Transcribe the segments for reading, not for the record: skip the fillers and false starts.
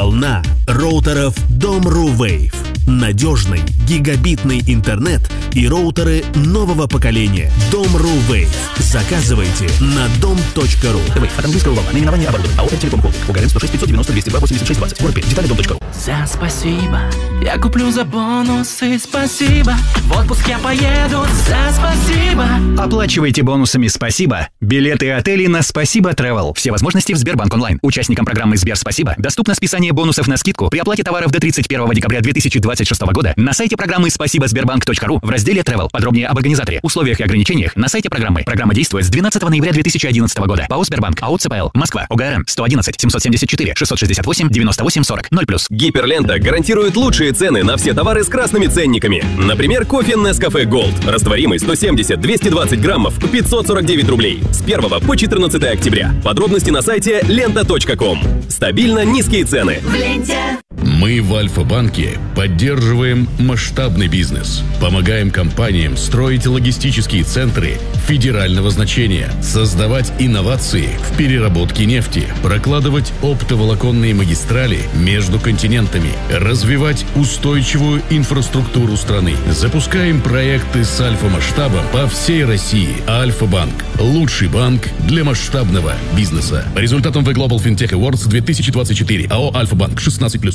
волна роутеров Dom.ru Wave. Надежный гигабитный интернет и роутеры нового поколения. Dom.ru Wave. Заказывайте на dom.ru. От английского волна. Наименование оборудования. АО «Телеком Холдинг». УГРН 106 590 202 86 20. WordPress. Детали dom.ru. За спасибо. Я куплю за бонусы. Спасибо. В отпуск я поеду. За спасибо. Оплачивайте бонусами «Спасибо» билеты и отели на «Спасибо Travel». Все возможности в Сбербанк Онлайн. Участникам программы «Сбер Спасибо» доступно списание бонусов на скидку при оплате товаров до 31 декабря 2026 года на сайте программы спасибо-сбербанк.ру в разделе Travel. Подробнее об организаторе, условиях и ограничениях на сайте программы. Программа действует с 12 ноября 2011 года. ПАО «Сбербанк». АО «ЦПЛ». Москва. ОГРН 111 774 668 98 40 0+. Гиперлента гарантирует лучшие цены на все товары с красными ценниками. Например, кофе Nescafe Gold. Растворимый 170-220 граммов 549 рублей. С 1 по 14 октября. Подробности на сайте lenta.com. Стабильно низкие цены. В ленте. Мы в Альфа-банке поддерживаем масштабный бизнес, помогаем компаниям строить логистические центры федерального значения, создавать инновации в переработке нефти, прокладывать оптоволоконные магистрали между континентами, развивать устойчивую инфраструктуру страны. Запускаем проекты с альфа-масштабом по всей России. Альфа-банк – лучший банк для масштабного бизнеса. По результатам The Global FinTech Awards 2024 АО «Альфа-банк» 16+.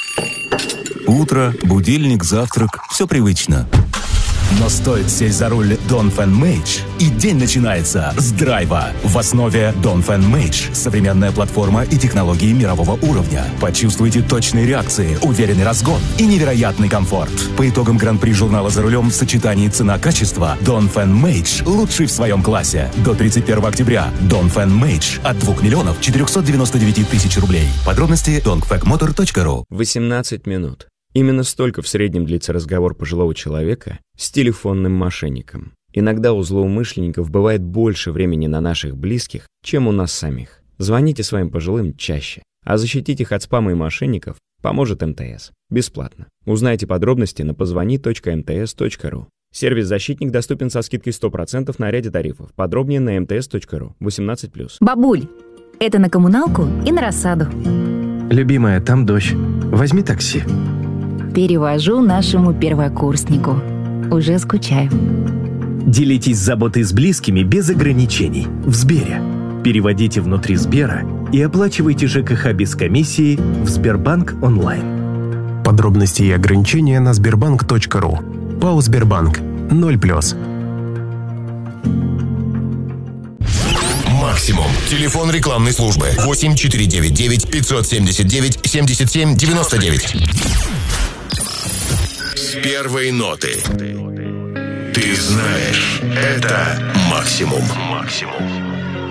Утро, будильник, завтрак – все привычно. Но стоит сесть за руль Dongfeng Mage, и день начинается с драйва. В основе Dongfeng Mage – современная платформа и технологии мирового уровня. Почувствуйте точные реакции, уверенный разгон и невероятный комфорт. По итогам гран-при журнала «За рулем» в сочетании цена-качество Dongfeng Mage лучший в своем классе. До 31 октября Dongfeng Mage от 2 миллионов 499 тысяч рублей. Подробности dongfengmotor.ru. 18 минут. Именно столько в среднем длится разговор пожилого человека с телефонным мошенником. Иногда у злоумышленников бывает больше времени на наших близких, чем у нас самих. Звоните своим пожилым чаще, а защитить их от спама и мошенников поможет МТС. Бесплатно. Узнайте подробности на позвони.mts.ru. Сервис «Защитник» доступен со скидкой 100% на ряде тарифов. Подробнее на mts.ru. 18+. Бабуль, это на коммуналку и на рассаду. Любимая, там дождь. Возьми такси. Перевожу нашему первокурснику. Уже скучаю. Делитесь заботой с близкими без ограничений. В Сбере. Переводите внутри Сбера и оплачивайте ЖКХ без комиссии в Сбербанк онлайн. Подробности и ограничения на sberbank.ru. ПАО «Сбербанк». 0+. Максимум. Телефон рекламной службы 8499 579 77 99. С первой ноты. Ты знаешь, это максимум.